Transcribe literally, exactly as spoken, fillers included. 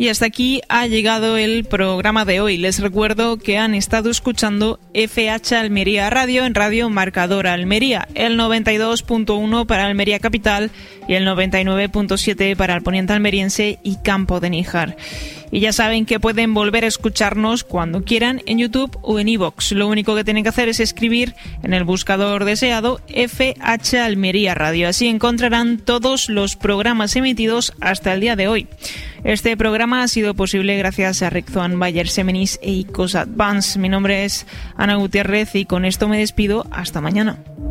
Y hasta aquí ha llegado el programa de hoy. Les recuerdo que han estado escuchando F H Almería Radio en Radio Marcador Almería, el noventa y dos punto uno para Almería Capital y el noventa y nueve punto siete para el poniente almeriense y Campo de Níjar. Y ya saben que pueden volver a escucharnos cuando quieran en YouTube o en iVoox. Lo único que tienen que hacer es escribir en el buscador deseado F H Almería Radio. Así encontrarán todos los programas emitidos hasta el día de hoy. Este programa ha sido posible gracias a Reczoan Bayer Semenis e Icos Advance. Mi nombre es Ana Gutiérrez y con esto me despido. Hasta mañana.